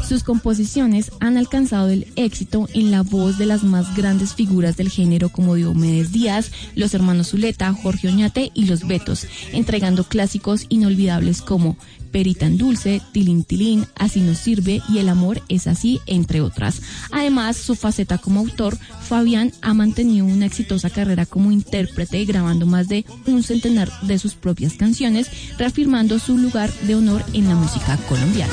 Sus composiciones han alcanzado el éxito en la voz de las más grandes figuras del género como Diomedes Díaz, los hermanos Zuleta, Jorge Oñate y Los Betos, entregando clásicos inolvidables como Perita en Dulce, Tilín Tilín, Así nos sirve y El amor es así, entre otras. Además, su faceta como autor, Fabián ha mantenido una exitosa carrera como intérprete, grabando más de un centenar de sus propias canciones, reafirmando su lugar de honor en la música colombiana.